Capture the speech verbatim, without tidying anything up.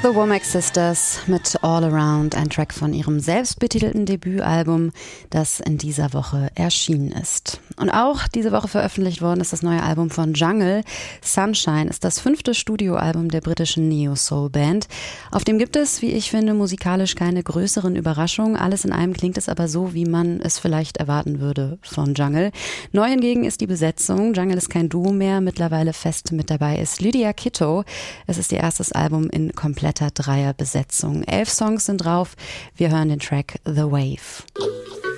The Womack Sisters mit All Around, ein Track von ihrem selbstbetitelten Debütalbum, das in dieser Woche erschienen ist. Und auch diese Woche veröffentlicht worden ist das neue Album von Jungle. Sunshine ist das fünfte Studioalbum der britischen Neo-Soul-Band. Auf dem gibt es, wie ich finde, musikalisch keine größeren Überraschungen. Alles in allem klingt es aber so, wie man es vielleicht erwarten würde von Jungle. Neu hingegen ist die Besetzung. Jungle ist kein Duo mehr. Mittlerweile fest mit dabei ist Lydia Kitto. Es ist ihr erstes Album in kompletter Dreierbesetzung. Elf Songs sind drauf. Wir hören den Track The Wave.